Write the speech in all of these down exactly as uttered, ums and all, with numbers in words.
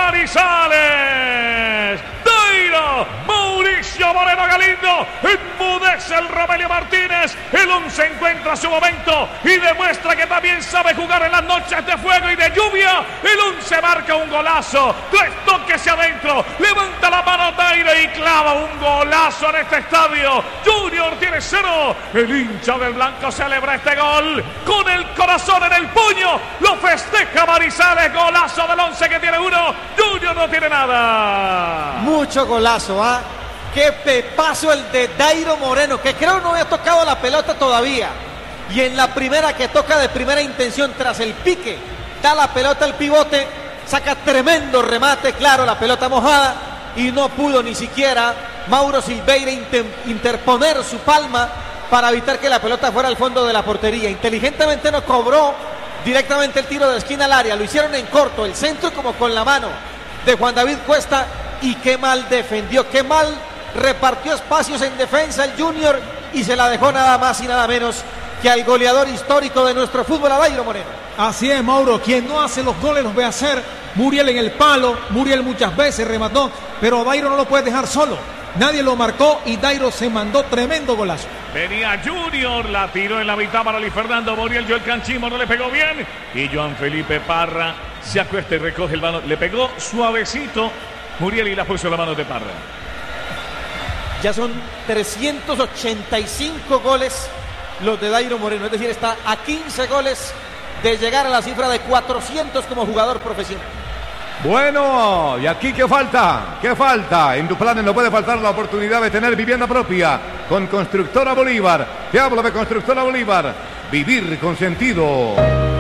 Manizales. Dairo, Mauricio Moreno Galindo, enmudece el Romelio Martínez. El once encuentra su momento y demuestra que también sabe jugar en las noches de fuego y de lluvia. El once marca un golazo, tres toques hacia adentro, levanta la mano Dairo y clava un golazo en este estadio. Junior tiene cero, el hincha del blanco celebra este gol con el corazón en el puño, lo festeja Manizales, golazo del once que tiene uno, Junior no tiene nada. Mucho golazo, ¿ah? ¿eh? Qué pepazo el de Dairo Moreno, que creo no había tocado la pelota todavía. Y en la primera que toca de primera intención, tras el pique, da la pelota al pivote, saca tremendo remate, claro, la pelota mojada, y no pudo ni siquiera Mauro Silveira inter- interponer su palma para evitar que la pelota fuera al fondo de la portería. Inteligentemente no cobró directamente el tiro de esquina al área, lo hicieron en corto, el centro como con la mano de Juan David Cuesta, y qué mal defendió, qué mal repartió espacios en defensa el Junior, y se la dejó nada más y nada menos que al goleador histórico de nuestro fútbol, a Dairo Moreno. Así es, Mauro, quien no hace los goles los ve hacer. Muriel en el palo, Muriel muchas veces remató, pero Dairo no lo puede dejar solo. Nadie lo marcó y Dairo se mandó tremendo golazo. Venía Junior, la tiró en la mitad para Luis Fernando Muriel, Joel Canchimbo no le pegó bien, y Joan Felipe Parra se acuesta y recoge el balón, le pegó suavecito Muriel y la puso en la mano de Parra. Ya son trescientos ochenta y cinco goles los de Dairo Moreno, es decir, está a quince goles de llegar a la cifra de cuatrocientos como jugador profesional. Bueno, ¿y aquí qué falta? ¿Qué falta? En tu plan no puede faltar la oportunidad de tener vivienda propia con Constructora Bolívar. Te hablo de Constructora Bolívar. Vivir con sentido.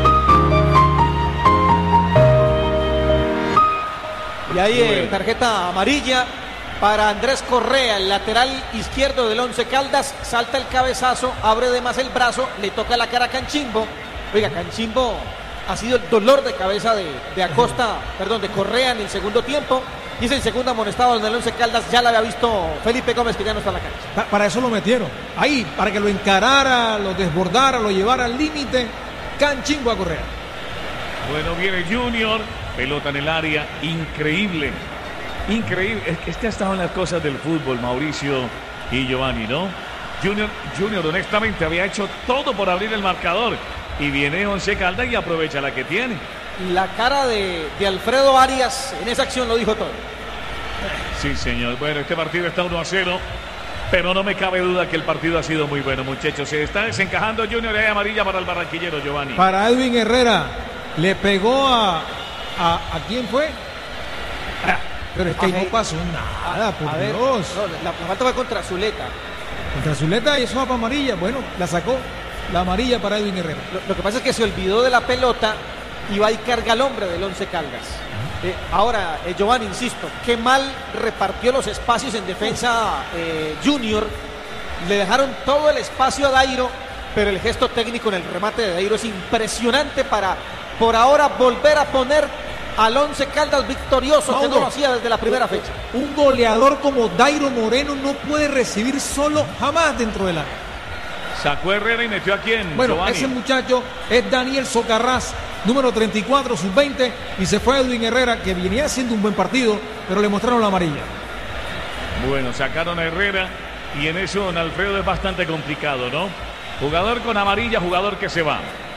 Y ahí eh, tarjeta amarilla para Andrés Correa, el lateral izquierdo del Once Caldas. Salta el cabezazo, abre de más el brazo, le toca la cara a Canchimbo. Oiga, Canchimbo ha sido el dolor de cabeza de, de Acosta, perdón, de Correa en el segundo tiempo. Y es el segundo amonestado en el Once Caldas. Ya lo había visto Felipe Gómez, que ya no está en la cancha. Pa- para eso lo metieron. Ahí, para que lo encarara, lo desbordara, lo llevara al límite. Canchimbo a Correa. Bueno, viene Junior, pelota en el área, increíble, increíble. Es que este ha estado en las cosas del fútbol, Mauricio y Giovanni, ¿no? Junior, Junior honestamente había hecho todo por abrir el marcador. Y viene Once Caldas y aprovecha la que tiene. La cara de, de Alfredo Arias en esa acción lo dijo todo. Sí, señor. Bueno, este partido está uno a cero, pero no me cabe duda que el partido ha sido muy bueno, muchachos. Se está desencajando Junior, y hay amarilla para el barranquillero, Giovanni. Para Edwin Herrera, le pegó a... ¿A, a quién fue? Ah, pero es que ahí no pasó nada, por A ver, Dios. no, la, la falta fue contra Zuleta. Contra Zuleta y eso va para amarilla. Bueno, la sacó. La amarilla para Edwin Herrera. Lo, lo que pasa es que se olvidó de la pelota y va y carga al hombre del Once Caldas. Eh, ahora, eh, Giovanni, insisto, qué mal repartió los espacios en defensa eh, Junior. Le dejaron todo el espacio a Dairo, pero el gesto técnico en el remate de Dairo es impresionante para, por ahora, volver a poner al Once Caldas victorioso, Mauro, que no lo hacía desde la primera fecha. Un goleador como Dairo Moreno no puede recibir solo jamás dentro del área. Sacó Herrera y metió a quién, Bueno, Giovanni. ese muchacho es Daniel Socarrás, número treinta y cuatro, sub veinte, y se fue Edwin Herrera, que venía haciendo un buen partido, pero le mostraron la amarilla. Bueno, sacaron a Herrera y en eso don Alfredo es bastante complicado, ¿no? Jugador con amarilla, jugador que se va.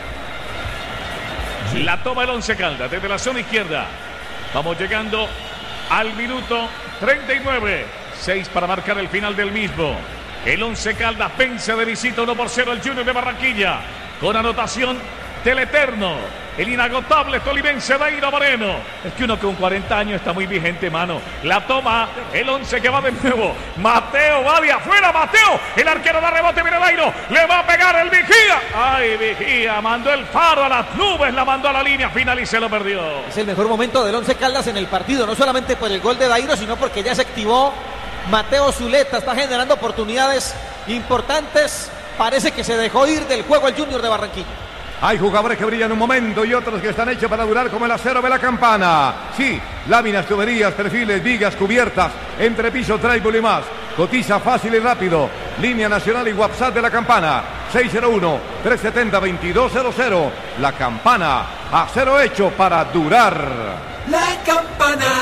La toma el Once Caldas desde la zona izquierda. Vamos llegando al minuto treinta y nueve. seis para marcar el final del mismo. El Once Caldas vence de visita uno por cero el Junior de Barranquilla. Con anotación del eterno, el inagotable tolimense Dairo Moreno. Es que uno con cuarenta años está muy vigente, mano. La toma el Once, que va de nuevo. Mateo va de afuera, Mateo. El arquero da rebote, viene Dairo. Le va a pegar el Vigía. Ay, Vigía, mandó el faro a las nubes, la mandó a la línea final y se lo perdió. Es el mejor momento del Once Caldas en el partido, no solamente por el gol de Dairo, sino porque ya se activó Mateo Zuleta, está generando oportunidades importantes. Parece que se dejó ir del juego el Junior de Barranquilla. Hay jugadores que brillan un momento y otros que están hechos para durar, como el acero de la Campana. Sí, láminas, tuberías, perfiles, vigas, cubiertas, entrepiso, trébol y más. Cotiza fácil y rápido. Línea nacional y WhatsApp de la Campana. seis cero uno, tres siete cero, dos dos cero cero. La Campana, acero hecho para durar. La Campana.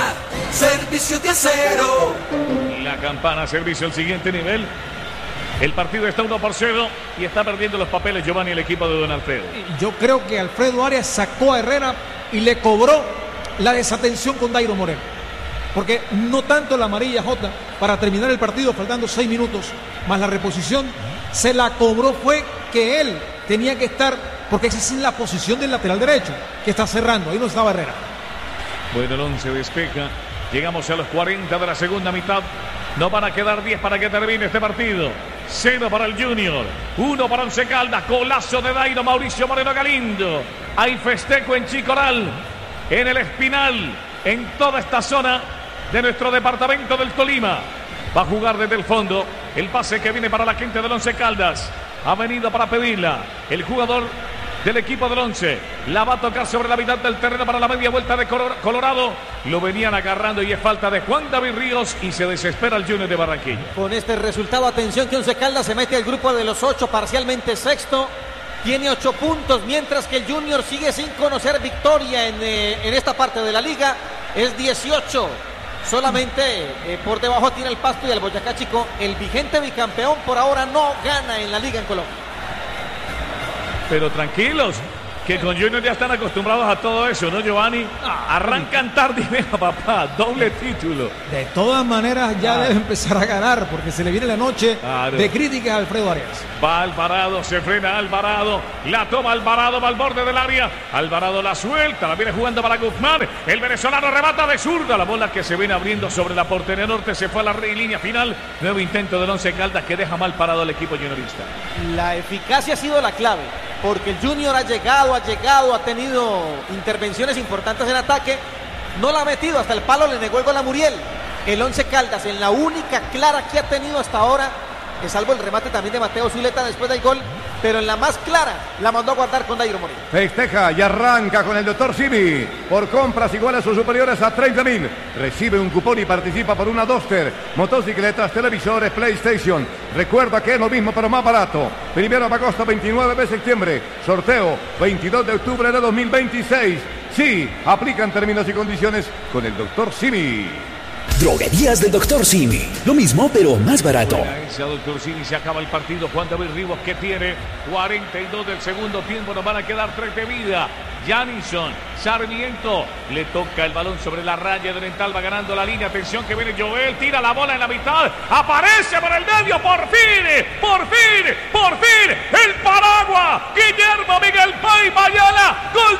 Servicio de Acero. La Campana, servicio al siguiente nivel. El partido está uno por cero y está perdiendo los papeles Giovanni, el equipo de Don Alfredo. Yo creo que Alfredo Arias sacó a Herrera y le cobró la desatención con Dairo Moreno. Porque no tanto la amarilla Jota para terminar el partido faltando seis minutos, más la reposición, se la cobró fue que él tenía que estar, porque esa es la posición del lateral derecho, que está cerrando, ahí no estaba Herrera. Bueno, el once despeja. Llegamos a los cuarenta de la segunda mitad. No van a quedar diez para que termine este partido. Cero para el Junior, uno para Once Caldas. Golazo de Dairo Mauricio Moreno Galindo. Hay festejo en Chicoral, en el Espinal, en toda esta zona de nuestro departamento del Tolima. Va a jugar desde el fondo. El pase que viene para la gente del Once Caldas. Ha venido para pedirla el jugador del equipo del Once. La va a tocar sobre la mitad del terreno para la media vuelta de Colorado. Lo venían agarrando y es falta de Juan David Ríos y se desespera el Junior de Barranquilla. Con este resultado, atención que Once Caldas se mete al grupo de los ocho, parcialmente sexto. Tiene ocho puntos, mientras que el Junior sigue sin conocer victoria en, eh, en esta parte de la liga. Es dieciocho. Solamente eh, por debajo tiene el Pasto y el Boyacá Chico. El vigente bicampeón por ahora no gana en la liga en Colombia. Pero tranquilos, que con Junior ya están acostumbrados a todo eso, ¿no, Giovanni? Arrancan tarde y venga, papá, doble título. De todas maneras ya debe empezar a ganar, porque se le viene la noche claro. de críticas a Alfredo Arias. Va Alvarado, se frena Alvarado, la toma Alvarado, va al borde del área. Alvarado la suelta, la viene jugando para Guzmán. El venezolano remata de zurda, la bola que se viene abriendo sobre la portería norte, se fue a la línea final. Nuevo intento del Once Caldas que deja mal parado el equipo juniorista. La eficacia ha sido la clave, porque el Junior ha llegado, ha llegado, ha tenido intervenciones importantes en ataque, no la ha metido, hasta el palo le negó el gol a Muriel. El Once Caldas en la única clara que ha tenido hasta ahora, que salvo el remate también de Mateo Zuleta después del gol, pero en la más clara la mandó a guardar con Dairo Moreno. Festeja y arranca con el doctor Simi. Por compras iguales o superiores a treinta mil. Recibe un cupón y participa por una Duster, motocicletas, televisores, PlayStation. Recuerda que es lo mismo pero más barato. Primero de agosto, veintinueve de septiembre. Sorteo veintidós de octubre de dos mil veintiséis. Sí, aplican términos y condiciones con el doctor Simi. Droguerías del doctor Simi. Lo mismo, pero más barato. Ese doctor Simi, se acaba el partido. Juan David Rivos, que tiene cuarenta y dos del segundo tiempo. Nos van a quedar tres de vida. Janison, Sarmiento, le toca el balón sobre la raya de Dental, va ganando la línea. Atención que viene Joel, tira la bola en la mitad. Aparece por el medio, por fin, por fin, por fin. El Paragua, Guillermo Miguel Pay Mayala. Gol